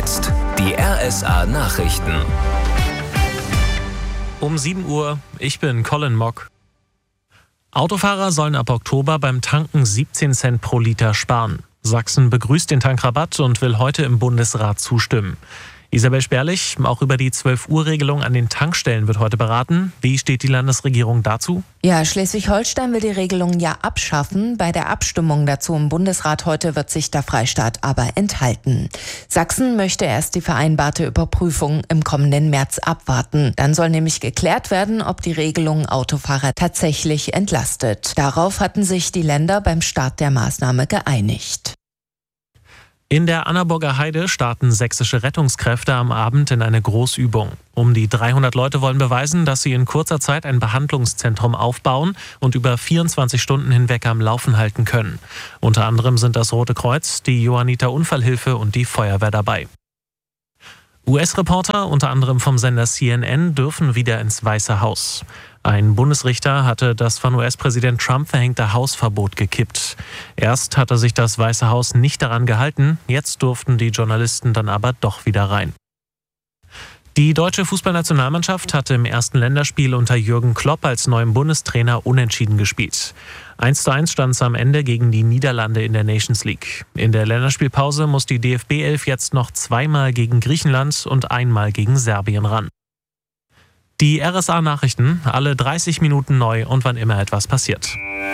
jetzt die RSA Nachrichten. Um 7 Uhr, ich bin Colin Mock. Autofahrer sollen ab Oktober beim Tanken 17 Cent pro Liter sparen. Sachsen begrüßt den Tankrabatt und will heute im Bundesrat zustimmen. Isabel Sperlich, auch über die 12-Uhr-Regelung an den Tankstellen wird heute beraten. Wie steht die Landesregierung dazu? Ja, Schleswig-Holstein will die Regelung ja abschaffen. Bei der Abstimmung dazu im Bundesrat heute wird sich der Freistaat aber enthalten. Sachsen möchte erst die vereinbarte Überprüfung im kommenden März abwarten. Dann soll nämlich geklärt werden, ob die Regelung Autofahrer tatsächlich entlastet. Darauf hatten sich die Länder beim Start der Maßnahme geeinigt. In der Annaburger Heide starten sächsische Rettungskräfte am Abend in eine Großübung. Um die 300 Leute wollen beweisen, dass sie in kurzer Zeit ein Behandlungszentrum aufbauen und über 24 Stunden hinweg am Laufen halten können. Unter anderem sind das Rote Kreuz, die Johanniter Unfallhilfe und die Feuerwehr dabei. US-Reporter, unter anderem vom Sender CNN, dürfen wieder ins Weiße Haus. Ein Bundesrichter hatte das von US-Präsident Trump verhängte Hausverbot gekippt. Erst hatte sich das Weiße Haus nicht daran gehalten, jetzt durften die Journalisten dann aber doch wieder rein. Die deutsche Fußballnationalmannschaft hatte im ersten Länderspiel unter Jürgen Klopp als neuem Bundestrainer unentschieden gespielt. 1:1 stand es am Ende gegen die Niederlande in der Nations League. In der Länderspielpause muss die DFB-11 jetzt noch zweimal gegen Griechenland und einmal gegen Serbien ran. Die RSA-Nachrichten, alle 30 Minuten neu und wann immer etwas passiert.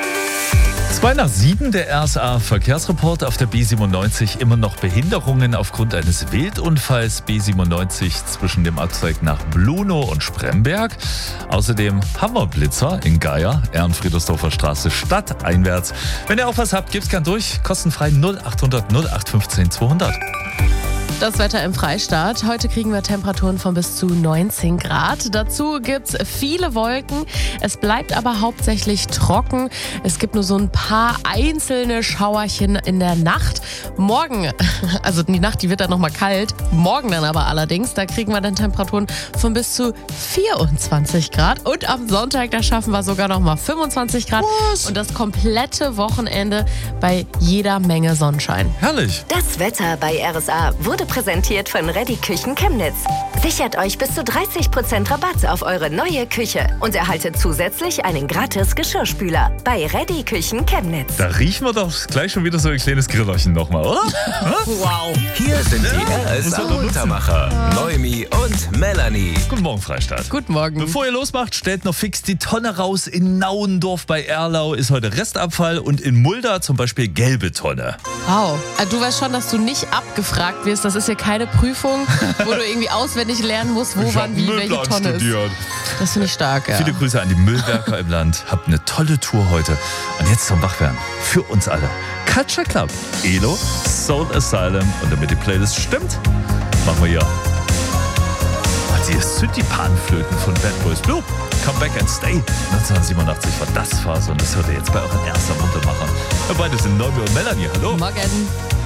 6:55, der RSA-Verkehrsreport auf der B97. Immer noch Behinderungen aufgrund eines Wildunfalls. B97 zwischen dem Abzweig nach Blunow und Spremberg. Außerdem Hammerblitzer in Geier, Ehrenfriedersdorfer Straße stadteinwärts. Wenn ihr auch was habt, gebt's gern durch. Kostenfrei 0800 0815 200. Das Wetter im Freistaat. Heute kriegen wir Temperaturen von bis zu 19 Grad. Dazu gibt's viele Wolken. Es bleibt aber hauptsächlich trocken. Es gibt nur so ein paar einzelne Schauerchen in der Nacht. Morgen, also die Nacht, die wird dann nochmal kalt. Morgen dann aber allerdings, da kriegen wir dann Temperaturen von bis zu 24 Grad. Und am Sonntag, da schaffen wir sogar nochmal 25 Grad. Was? Und das komplette Wochenende bei jeder Menge Sonnenschein. Herrlich. Das Wetter bei RSA wurde präsentiert von Reddy Küchen Chemnitz. Sichert euch bis zu 30% Rabatt auf eure neue Küche und erhaltet zusätzlich einen gratis Geschirrspüler bei Reddy Küchen Chemnitz. Da riechen wir doch gleich schon wieder so ein kleines Grillerchen nochmal, oder? Wow. Hier sind die RSA-Untermacher, Noemi und Melanie. Guten Morgen, Freistaat. Guten Morgen. Bevor ihr losmacht, stellt noch fix die Tonne raus. In Nauendorf bei Erlau ist heute Restabfall und in Mulda zum Beispiel gelbe Tonne. Wow. Also du weißt schon, dass du nicht abgefragt wirst. Das ist ja keine Prüfung, wo du irgendwie auswendig lernen musst, wo, wann, wie, welche Tonne ist. Das finde ich stark, ja. Viele Grüße an die Müllwerker im Land. Habt eine tolle Tour heute. Und jetzt zum Wachwerden. Für uns alle. Culture Club, Elo, Soul Asylum. Und damit die Playlist stimmt, machen wir hier die Synthi-Panflöten von Bad Boys Blue. Come Back and Stay. 1987 war das Phase und das hört ihr jetzt bei euren ersten Muntermachern. Beide sind Noemi und Melanie. Hallo. Morgen.